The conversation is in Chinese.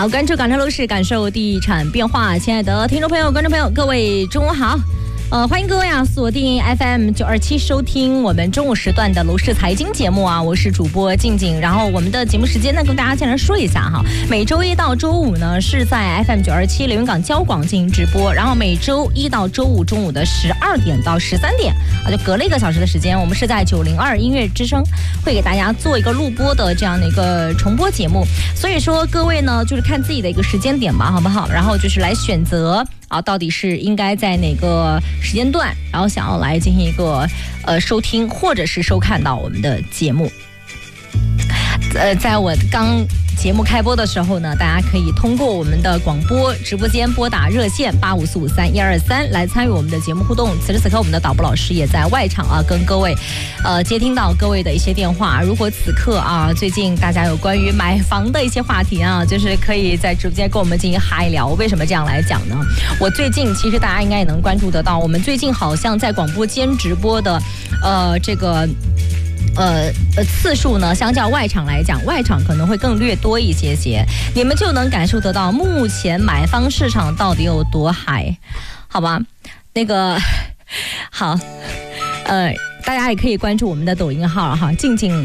好，关注港城楼市，感受地产变化。亲爱的听众朋友、观众朋友，各位中午好。欢迎各位锁定 FM 927收听我们中午时段的楼市财经节目啊，我是主播静静。然后我们的节目时间呢，跟大家先来说一下哈，每周一到周五呢是在 FM 927连云港交广进行直播，然后每周一到周五中午的12点到13点啊，就隔了1个小时的时间，我们是在902音乐之声会给大家做一个录播的这样的一个重播节目。所以说各位呢，就是看自己的一个时间点吧，好不好？然后就是来选择啊，到底是应该在哪个时间段，然后想要来进行一个收听或者是收看到我们的节目。在我刚节目开播的时候呢，大家可以通过我们的广播直播间拨打热线85453123来参与我们的节目互动。此时此刻，我们的导播老师也在外场啊，跟各位接听到各位的一些电话。如果此刻啊，最近大家有关于买房的一些话题啊，就是可以在直播间跟我们进行嗨聊。为什么这样来讲呢？我最近其实大家应该也能关注得到，我们最近好像在广播间直播的这个次数呢，相较外场来讲，外场可能会更略多一些些，你们就能感受得到目前买方市场到底有多嗨，好吧？那个好，大家也可以关注我们的抖音号哈，静静。